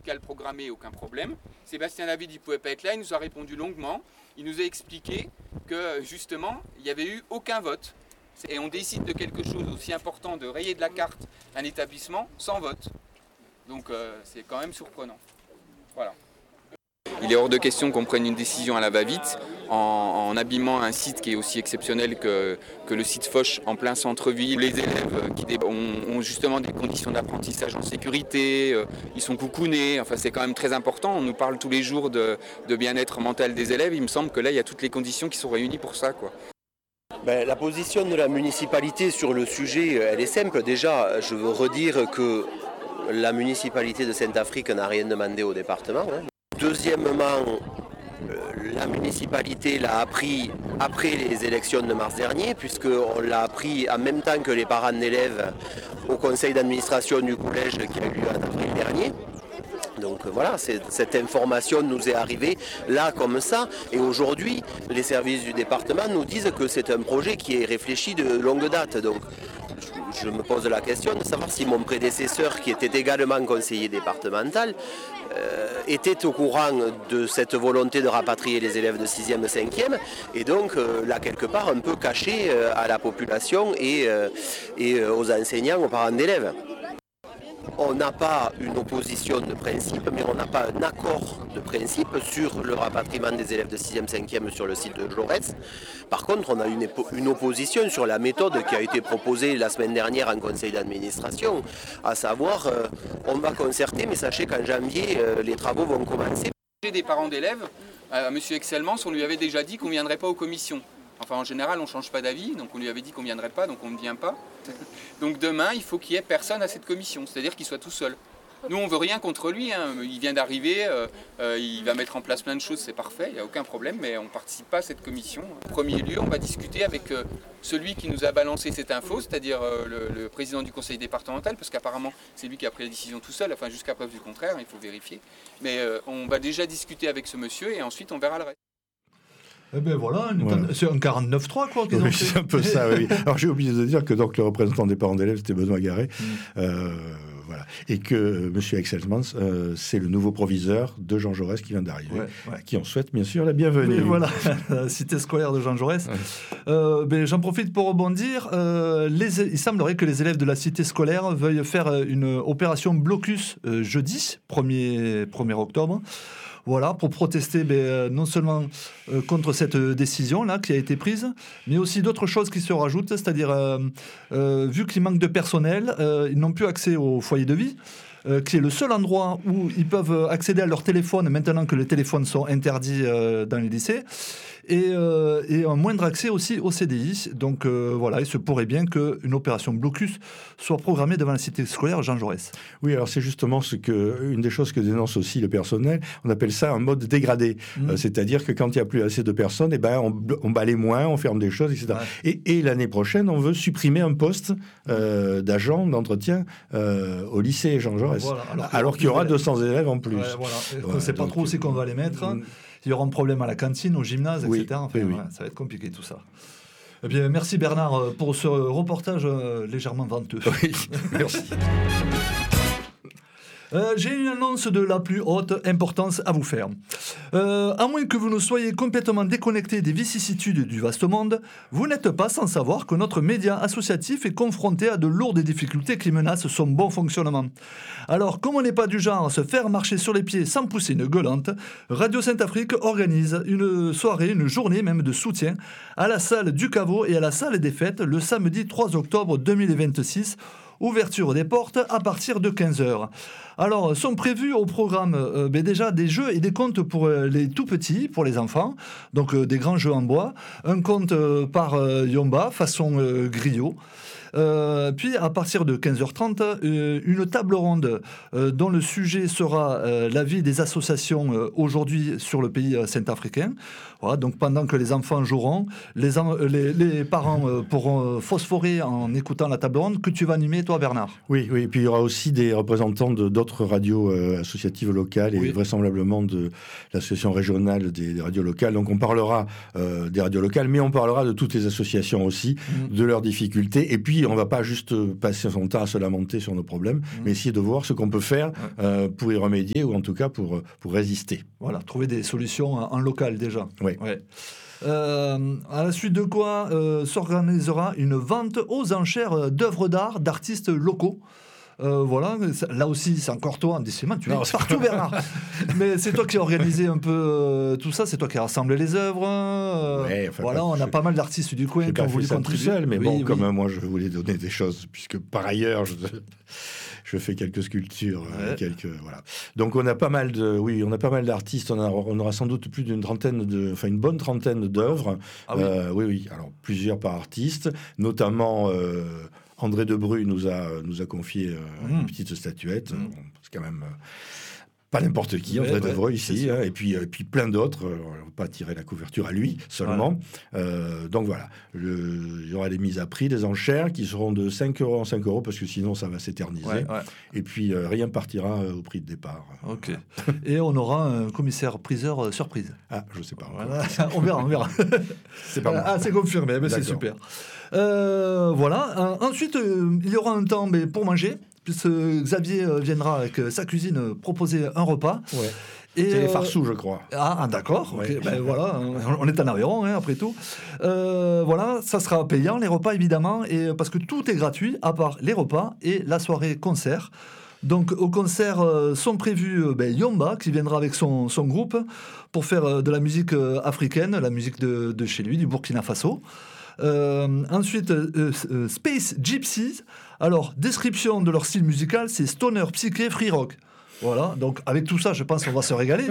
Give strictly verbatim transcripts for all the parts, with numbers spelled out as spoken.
musical programmé, aucun problème. Sébastien David, il ne pouvait pas être là, il nous a répondu longuement. Il nous a expliqué que justement, il n'y avait eu aucun vote. Et on décide de quelque chose aussi important, de rayer de la carte un établissement sans vote. Donc euh, c'est quand même surprenant. Voilà. Il est hors de question qu'on prenne une décision à la va-vite en, en abîmant un site qui est aussi exceptionnel que, que le site Foch en plein centre-ville. Les élèves qui ont, ont justement des conditions d'apprentissage en sécurité, euh, ils sont coucounés, enfin c'est quand même très important. On nous parle tous les jours de, de bien-être mental des élèves. Il me semble que là, il y a toutes les conditions qui sont réunies pour ça, quoi. Ben, la position de la municipalité sur le sujet, elle est simple. Déjà, je veux redire que la municipalité de Saint-Afrique n'a rien demandé au département. Hein. Deuxièmement, la municipalité l'a appris après les élections de mars dernier, puisqu'on l'a appris en même temps que les parents d'élèves au conseil d'administration du collège qui a eu lieu en avril dernier. Donc voilà, cette information nous est arrivée là comme ça. Et aujourd'hui, les services du département nous disent que c'est un projet qui est réfléchi de longue date. Donc je me pose la question de savoir si mon prédécesseur, qui était également conseiller départemental, euh, était au courant de cette volonté de rapatrier les élèves de sixième et cinquième, et donc euh, là quelque part un peu caché euh, à la population et, euh, et euh, aux enseignants, aux parents d'élèves. On n'a pas une opposition de principe, mais on n'a pas un accord de principe sur le rapatriement des élèves de sixième cinquième sur le site de Jaurès. Par contre, on a une, une opposition sur la méthode qui a été proposée la semaine dernière en conseil d'administration, à savoir, euh, on va concerter, mais sachez qu'en janvier, euh, les travaux vont commencer. Des parents d'élèves, euh, M. Excelmans, on lui avait déjà dit qu'on ne viendrait pas aux commissions. Enfin, en général, on ne change pas d'avis, donc on lui avait dit qu'on ne viendrait pas, donc on ne vient pas. Donc demain, il faut qu'il n'y ait personne à cette commission, c'est-à-dire qu'il soit tout seul. Nous, on ne veut rien contre lui, hein. Il vient d'arriver, euh, euh, il va mettre en place plein de choses, c'est parfait, il n'y a aucun problème, mais on ne participe pas à cette commission. En premier lieu, on va discuter avec euh, celui qui nous a balancé cette info, c'est-à-dire euh, le, le président du conseil départemental, parce qu'apparemment, c'est lui qui a pris la décision tout seul, enfin jusqu'à preuve du contraire, il faut vérifier. Mais euh, on va déjà discuter avec ce monsieur et ensuite on verra le reste. Eh ben voilà, une, voilà. C'est un quarante-neuf trois quoi. Oui, c'est un peu ça, oui. Alors j'ai oublié de dire que donc, le représentant des parents d'élèves, c'était Benoît Garret. Mm. Euh, voilà. Et que M. Excelmans, euh, c'est le nouveau proviseur de Jean Jaurès qui vient d'arriver, ouais, ouais. à qui on souhaite bien sûr la bienvenue. Oui, voilà, la cité scolaire de Jean Jaurès. Ouais. Euh, ben, j'en profite pour rebondir. Euh, les, il semblerait que les élèves de la cité scolaire veuillent faire une opération blocus euh, jeudi, premier octobre. Voilà, pour protester ben, non seulement euh, contre cette décision-là qui a été prise, mais aussi d'autres choses qui se rajoutent, c'est-à-dire, euh, euh, vu qu'il manque de personnel, euh, ils n'ont plus accès au foyer de vie, euh, qui est le seul endroit où ils peuvent accéder à leur téléphone, maintenant que les téléphones sont interdits euh, dans les lycées, et, euh, et un moindre accès aussi au C D I. Donc euh, voilà, il se pourrait bien qu'une opération blocus soit programmée devant la cité scolaire Jean Jaurès. Oui, alors c'est justement ce que, une des choses que dénonce aussi le personnel, on appelle ça un mode dégradé. Mmh. Euh, c'est-à-dire que quand il n'y a plus assez de personnes, eh ben, on, on balaie moins, on ferme des choses, et cetera. Ouais. Et, et l'année prochaine, on veut supprimer un poste euh, d'agent d'entretien euh, au lycée Jean Jaurès. Voilà, alors, alors qu'il y aura deux cents élèves en plus. Ouais, voilà. On ne sait pas trop où c'est qu'on va les mettre. Mmh. Il y aura un problème à la cantine, au gymnase, oui, et cetera. Enfin, oui, oui. Ouais, ça va être compliqué tout ça. Eh bien, merci Bernard pour ce reportage légèrement venteux. Oui, merci. Euh, j'ai une annonce de la plus haute importance à vous faire. Euh, à moins que vous ne soyez complètement déconnecté des vicissitudes du vaste monde, vous n'êtes pas sans savoir que notre média associatif est confronté à de lourdes difficultés qui menacent son bon fonctionnement. Alors, comme on n'est pas du genre à se faire marcher sur les pieds sans pousser une gueulante, Radio Saint-Afrique organise une soirée, une journée même de soutien à la salle du Caveau et à la salle des fêtes le samedi trois octobre deux mille vingt-six. Ouverture des portes à partir de quinze heures. Alors, sont prévus au programme euh, ben déjà des jeux et des contes pour euh, les tout-petits, pour les enfants, donc euh, des grands jeux en bois, un conte euh, par euh, Yomba, façon euh, griot. Euh, puis à partir de quinze heures trente, euh, une table ronde euh, dont le sujet sera euh, la vie des associations euh, aujourd'hui sur le pays euh, saint-africain. Voilà, donc pendant que les enfants joueront, les, les, les parents euh, pourront phosphorer en écoutant la table ronde que tu vas animer toi, Bernard. Oui, oui, et puis il y aura aussi des représentants de, d'autres radios euh, associatives locales et oui. vraisemblablement de l'association régionale des, des radios locales. Donc on parlera euh, des radios locales, mais on parlera de toutes les associations aussi, mmh. de leurs difficultés. Et puis on ne va pas juste passer son temps à se lamenter sur nos problèmes, mmh. mais essayer de voir ce qu'on peut faire euh, pour y remédier ou en tout cas pour, pour résister. Voilà, trouver des solutions en local déjà. Oui. Ouais. Euh, à la suite de quoi euh, s'organisera une vente aux enchères d'œuvres d'art d'artistes locaux. Euh, voilà, là aussi, c'est encore toi, décidément, tu es partout, Bernard. Mais c'est toi qui as organisé un peu euh, tout ça, c'est toi qui as rassemblé les œuvres. Euh, ouais, enfin, voilà, pas, on a je, pas mal d'artistes du coin qui ont voulu contribuer. Tout seul, mais oui, bon, oui. comme euh, moi, je voulais donner des choses, puisque par ailleurs, je... Je fais quelques sculptures, ouais. euh, quelques voilà. Donc on a pas mal de, oui, on a pas mal d'artistes. On, a, on aura sans doute plus d'une trentaine de, enfin une bonne trentaine d'œuvres. Ah oui. Euh, oui, oui. Alors plusieurs par artiste, notamment euh, André Debru nous a nous a confié euh, mmh. une petite statuette. Mmh. Bon, c'est quand même. Euh, Pas n'importe qui, André ouais, Devreux ouais, ici, hein, et puis, euh, et puis plein d'autres. Euh, on ne va pas tirer la couverture à lui seulement. Ouais. Euh, donc voilà, le, il y aura des mises à prix, des enchères qui seront de cinq euros en cinq euros parce que sinon ça va s'éterniser. Ouais, ouais. Et puis euh, rien partira euh, au prix de départ. Ok. Et on aura un commissaire-priseur euh, surprise. Ah, je ne sais pas. Voilà. on verra, on verra. C'est pas moi. Ah, c'est confirmé, mais c'est super. Euh, voilà. Ensuite, euh, il y aura un temps mais, pour manger. Puisque Xavier viendra avec sa cuisine proposer un repas. Ouais. Et c'est euh... les Farsous, je crois. Ah, ah d'accord. Ouais. Okay. Ben, voilà, on est en Aveyron, hein, après tout. Euh, voilà, ça sera payant, les repas, évidemment, et, parce que tout est gratuit, à part les repas et la soirée concert. Donc, au concert euh, sont prévus euh, ben, Yomba, qui viendra avec son, son groupe, pour faire euh, de la musique euh, africaine, la musique de, de chez lui, du Burkina Faso. Euh, ensuite, euh, euh, Space Gypsies. Alors, description de leur style musical, c'est stoner, psyché, free rock. Voilà, donc avec tout ça, je pense qu'on va se régaler.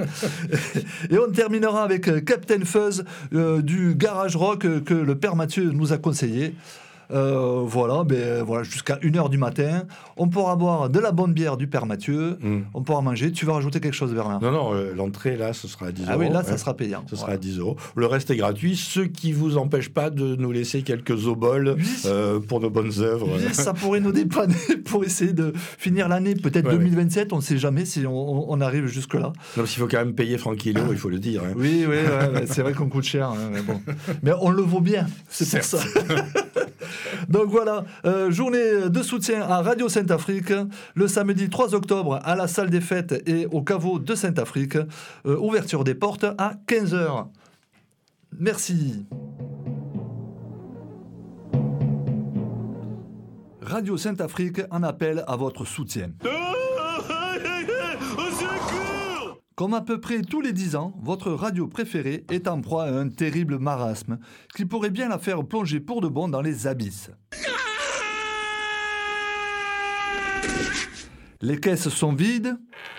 Et on terminera avec euh, Captain Fuzz, euh, du garage rock euh, que le père Mathieu nous a conseillé. Euh, voilà, ben, voilà, jusqu'à une heure du matin. On pourra boire de la bonne bière du père Mathieu. Mm. On pourra manger. Tu veux rajouter quelque chose, Bernard ? Non, non, euh, l'entrée, là, ce sera à dix euros. Ah oui, là, hein. ça sera payant. Ce voilà. sera à dix euros. Le reste est gratuit. Ce qui ne vous empêche pas de nous laisser quelques oboles oui. euh, pour nos bonnes œuvres. Oui, ça pourrait nous dépanner pour essayer de finir l'année, peut-être ouais, deux mille vingt-sept. Ouais. On ne sait jamais si on, on arrive jusque-là. Non, parce qu'il faut quand même payer tranquillo, il faut le dire. Hein. Oui, oui, ouais, c'est vrai qu'on coûte cher. Hein, mais, bon. mais on le vaut bien, c'est pour ça. Donc voilà, euh, journée de soutien à Radio Sainte-Afrique, le samedi trois octobre à la salle des fêtes et au caveau de Sainte-Afrique. Euh, ouverture des portes à quinze heures. Merci. Radio Sainte-Afrique en appelle à votre soutien. Comme à peu près tous les dix ans, votre radio préférée est en proie à un terrible marasme qui pourrait bien la faire plonger pour de bon dans les abysses. Les caisses sont vides.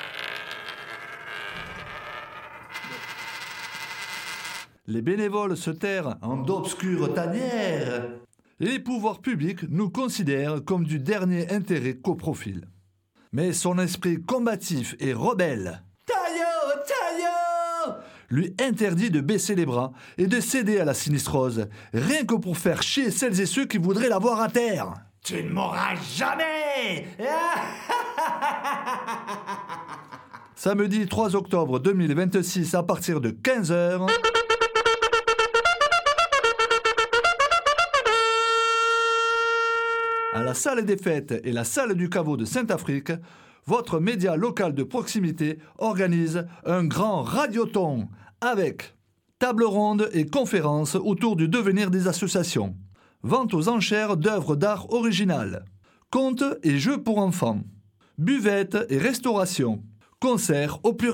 Les bénévoles se terrent en d'obscures tanières. Et les pouvoirs publics nous considèrent comme du dernier intérêt qu'au profil. Mais son esprit combatif et rebelle lui interdit de baisser les bras et de céder à la sinistrose, rien que pour faire chier celles et ceux qui voudraient la voir à terre. Tu ne mourras jamais. Samedi trois octobre deux mille vingt-six à partir de quinze heures. À la salle des fêtes et la salle du caveau de Sainte-Afrique, votre média local de proximité organise un grand radioton avec table ronde et conférences autour du devenir des associations, vente aux enchères d'œuvres d'art originales, contes et jeux pour enfants, buvette et restauration, concerts au pluriel.